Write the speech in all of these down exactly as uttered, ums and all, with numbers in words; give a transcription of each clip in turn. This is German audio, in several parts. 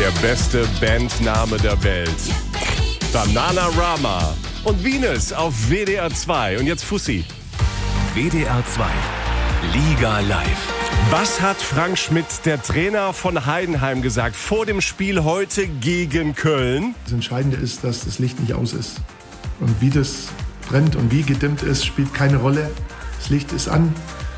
Der beste Bandname der Welt. Bananarama und Venus auf W D R zwei. Und jetzt Fussi. W D R zwei. Liga live. Was hat Frank Schmidt, der Trainer von Heidenheim, gesagt vor dem Spiel heute gegen Köln? Das Entscheidende ist, dass das Licht nicht aus ist. Und wie das brennt und wie gedimmt ist, spielt keine Rolle. Das Licht ist an.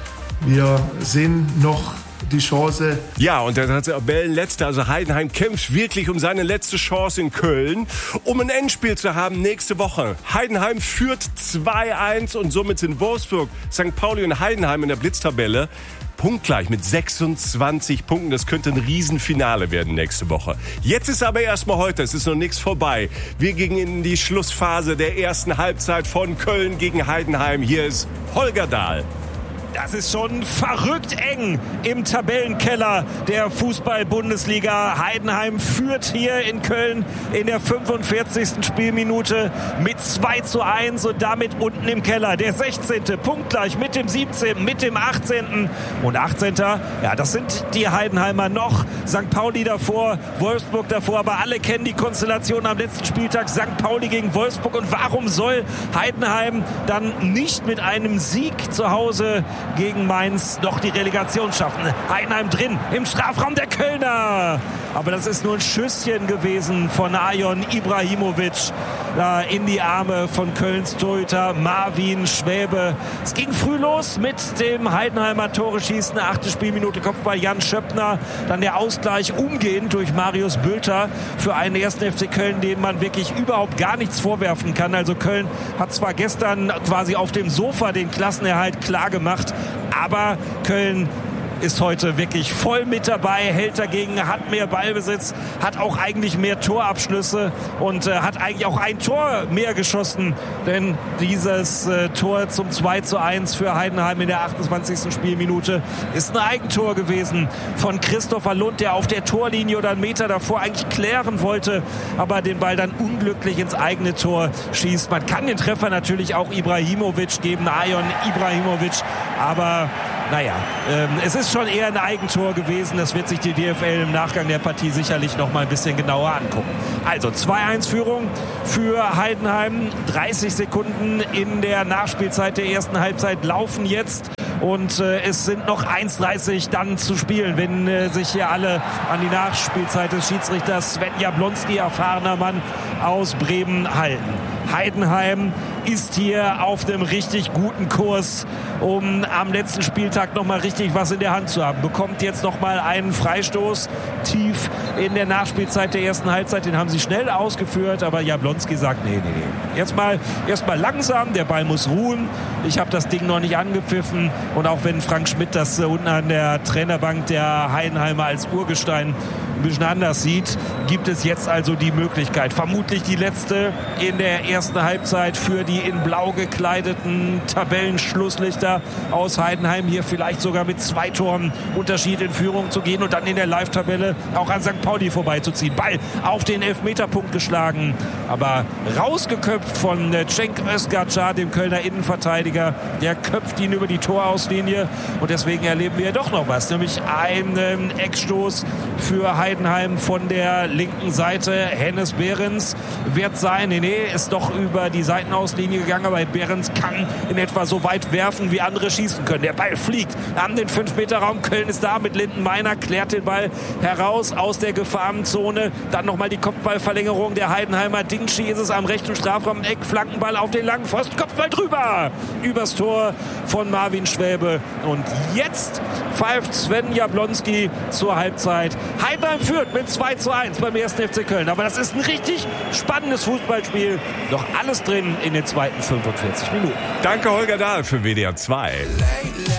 Wir sehen noch die Chance. Ja, und der Tabellenletzte, also Heidenheim, kämpft wirklich um seine letzte Chance in Köln, um ein Endspiel zu haben nächste Woche. Heidenheim führt zwei eins und somit sind Wolfsburg, Sankt Pauli und Heidenheim in der Blitztabelle punktgleich mit sechsundzwanzig Punkten. Das könnte ein Riesenfinale werden nächste Woche. Jetzt ist aber erstmal heute, es ist noch nichts vorbei. Wir gehen in die Schlussphase der ersten Halbzeit von Köln gegen Heidenheim. Hier ist Holger Dahl. Das ist schon verrückt eng im Tabellenkeller der Fußball-Bundesliga. Heidenheim führt hier in Köln in der fünfundvierzigsten Spielminute mit zwei zu eins und damit unten im Keller. Der sechzehnte punktgleich mit dem siebzehnten, mit dem achtzehnten und achtzehnten Ja, das sind die Heidenheimer noch. Sankt Pauli davor, Wolfsburg davor, aber alle kennen die Konstellation am letzten Spieltag. Sankt Pauli gegen Wolfsburg. Und warum soll Heidenheim dann nicht mit einem Sieg zu Hause gegen Mainz noch die Relegation schaffen? Heidenheim drin im Strafraum der Kölner. Aber das ist nur ein Schüsschen gewesen von Ajon Ibrahimovic da in die Arme von Kölns Torhüter Marvin Schwäbe. Es ging früh los mit dem Heidenheimer Tore-Schießen. Achte Spielminute Kopfball Jan Schöppner. Dann der Ausgleich umgehend durch Marius Bülter für einen ersten F C Köln, dem man wirklich überhaupt gar nichts vorwerfen kann. Also Köln hat zwar gestern quasi auf dem Sofa den Klassenerhalt klar gemacht, aber Köln ist heute wirklich voll mit dabei, hält dagegen, hat mehr Ballbesitz, hat auch eigentlich mehr Torabschlüsse und äh, hat eigentlich auch ein Tor mehr geschossen. Denn dieses äh, Tor zum zwei zu eins für Heidenheim in der achtundzwanzigsten Spielminute ist ein Eigentor gewesen von Christopher Lund, der auf der Torlinie oder einen Meter davor eigentlich klären wollte, aber den Ball dann unglücklich ins eigene Tor schießt. Man kann den Treffer natürlich auch Ibrahimovic geben, Ajon Ibrahimovic, aber naja, ähm, es ist schon eher ein Eigentor gewesen. Das wird sich die D F L im Nachgang der Partie sicherlich noch mal ein bisschen genauer angucken. Also zwei eins Führung für Heidenheim. dreißig Sekunden in der Nachspielzeit der ersten Halbzeit laufen jetzt. Und äh, es sind noch eins dreißig dann zu spielen, wenn äh, sich hier alle an die Nachspielzeit des Schiedsrichters Sven Jablonski, erfahrener Mann aus Bremen, halten. Heidenheim ist hier auf dem richtig guten Kurs, um am letzten Spieltag nochmal richtig was in der Hand zu haben. Bekommt jetzt nochmal einen Freistoß tief in der Nachspielzeit der ersten Halbzeit. Den haben sie schnell ausgeführt, aber Jablonski sagt, nee, nee, nee. Jetzt mal, erst mal langsam, der Ball muss ruhen. Ich habe das Ding noch nicht angepfiffen. Und auch wenn Frank Schmidt das äh, unten an der Trainerbank der Heidenheimer als Urgestein ein bisschen anders sieht, gibt es jetzt also die Möglichkeit, vermutlich die letzte in der ersten Halbzeit für die in blau gekleideten Tabellenschlusslichter aus Heidenheim, hier vielleicht sogar mit zwei Toren Unterschied in Führung zu gehen und dann in der Live-Tabelle auch an Sankt Pauli vorbeizuziehen. Ball auf den Elfmeterpunkt geschlagen, aber rausgeköpft von Cenk Özgacar, dem Kölner Innenverteidiger. Der köpft ihn über die Torauslinie und deswegen erleben wir doch noch was, nämlich einen Eckstoß für Heidenheim von der linken Seite. Hennes Behrens wird sein, nee, nee, ist doch über die Seitenauslinie gegangen, aber Behrens kann in etwa so weit werfen, wie andere schießen können. Der Ball fliegt an den fünf Meter Raum. Köln ist da mit Lindenmeiner, klärt den Ball heraus aus der Gefahrenzone. Dann nochmal die Kopfballverlängerung der Heidenheimer. Dingschi ist es am rechten Strafraum, Eck, Flankenball auf den langen Pfosten, Kopfball drüber, übers Tor von Marvin Schwäbe. Und jetzt pfeift Sven Jablonski zur Halbzeit. Heidenheim führt mit zwei zu eins beim ersten F C Köln. Aber das ist ein richtig spannendes Fußballspiel. Noch alles drin in den zweiten fünfundvierzig Minuten. Danke Holger Dahl für W D R zwei.